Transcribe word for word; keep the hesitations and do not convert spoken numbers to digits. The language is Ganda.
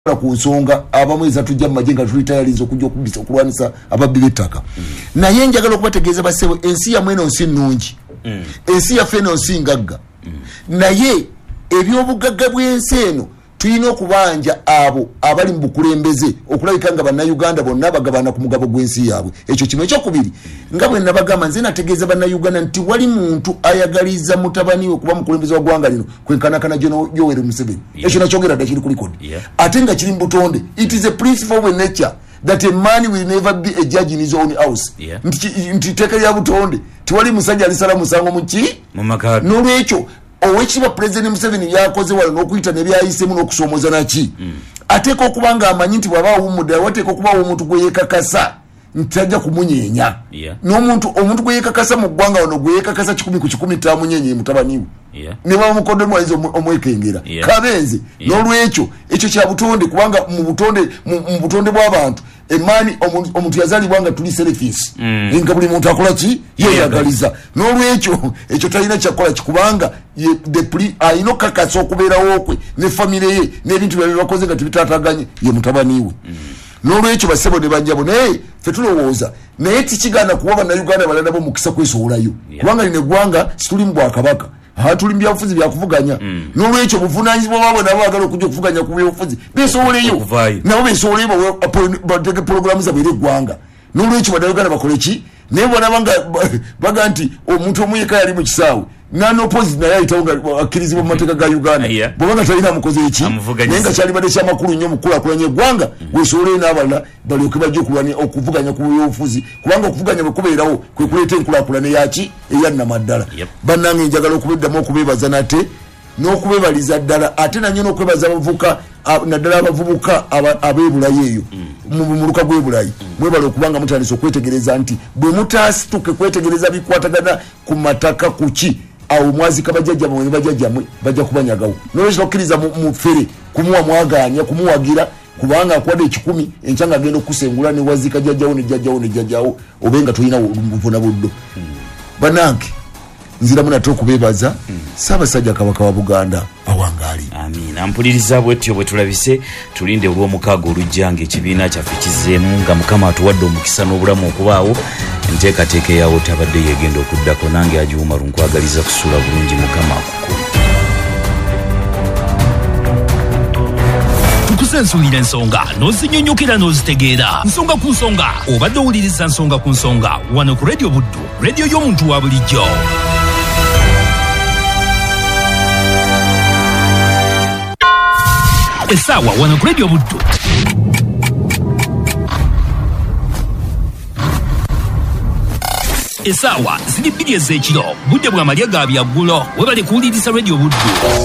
ku nsonga abamweza tujja mu majenga tulitayalizo kujja okubisa okulwanisa ababilitaka mm. naye njagala okubategeeza basebo ensi ya mweno nsi nnungi mm. ensi ya feno nsi ngagga mm. naye ebyobugagga bw'ensi eno tuyina okubanja abo abali mu bukulembeze okulabika nga bannayuganda bonna bagabana ku mugabo gw'ensi yaabwe ekyo kimu ekyokubiri nga bwe nabagamba nze nategeeza bannayuganda nti wali muntu ayagaliza mutabani we kuba mukulembeze wa ggwanga lino kwenkanakana Yoweri Museveni ekyo nakyogera dda kiri ku likodi ate nga kiri mu butonde. It is a principle of nature that a man will never be a judge in his own house. Nti teeka lya butonde tiwali musajja alisala musango mu ki n'olwekyo owekitiibwa President Museveni yakoze wala n'okuyita ne byayisemu n'okusoomoza naki mm. ateeka okuba nga amanyi nti bw'aba awummudde wateeka okubawo omuntu gwe yeekakasa nti ajja kumunyeenya yeah. n'omuntu omuntu gwe yeekakasa mu ggwanga wano gwe yeekakasa kikumi ku kikumi tamunyeenya mutabani we yeah. ne bamukoddemu ayinza omwekengera yeah. kabenze yeah. n'olwekyo ekyo kya butonde kubanga mu butonde mu butonde bw'abantu emani omuntu yazalibwa nga tuli selfish mm. nga buli muntu akola ki yeyagaliza n'olwekyo ekyo talina kyakola kikubanga the pri ayino kakasa okubeerawo kwe ne famire ye n'ebintu bye bakoze nga tibitaataganye ye mutabani we mm. n'olwekyo basebo ne banjabo naye ffe tulowooza naye tikigana kuba bannayuganda balala bo mukisa kwesowolayo yeah. kubanga lino eggwanga situli mu bwakabaka hatuli byafuzi byakuvuganya mm. n'olwekyo buvunanyizibwa babo nabo bagala okujja okuvuganya ku byofuzi besowoleyo nabo besowoleyo bateke programu za bere eggwanga n'olwekyo bannayuganda bakole ki naye bonabanga baga nti omuntu omuyeka yali mu kisaawe nano opposite naye ayitawo nga akkirizibwa mu mateeka ga Uganda yeah. bwabanga talina mukozi eki naye nga kyali badde kyamakulu nnyo mukulakulanya eggwanga mm. weesowoleyo n'abalala balyoke bajja okulwanya okuvuganya ku byobufuzi kubanga okuvuganya bwe kubeerawo kwe kuleeta enkulakulana eyaki eyannamaddala yep. bannange njagala okubeddamu okubeebaza nate n'okubeebaliza ddala ate nanye n'okwebaza abavuka naddala abavubuka ab'ebulayi eyo mm. mu luka gw'ebulayi mm. mwebala okubanga mutandisa okwetegereza nti bwe mutaasituke kwetegereza bikwatagana ku mataka kuki awo mwazika bajjajja bamwe bajjajjamwe bajja kubanyagawo n'olwekyo okkiriza mu ffere kumuwa mwaganya kumuwagira kubanga akuwadde ekikumi enkyanga agenda okusengula ne wazika jjajjawo ne jjajjawo ne jjajjawo obenga tulina buvuna buddo mm. banange nziramu nate okubeebaza mm. Ssaabasajja Kabaka wa Buganda awangaali. Amiina. Mpuliriza bwetyo bwe tulabise tulinde olw'omukaaga olujja ng'ekibiina kyaffe kizzeemu nga Mukama atuwadde omukisa n'obulamu okubaawo enteekateeka eyawo tabadde yegenda okuddako nange agiwuma lunkwagaliza kusuula bulungi Mukama akukuuma. Tukusensulira ensonga n'ozinyonyokera n'ozitegeera nsonga ku nsonga obadde owuliriza nsonga ku nsonga wano ku Radio Buddu, radio y'omuntu wa bulijjo. Esawa wano ku Radio Buddu. Esawa ziri bbiri ez'ekiro budde bwa malya ga byaggulo webale kuwuliriza Radio Buddu.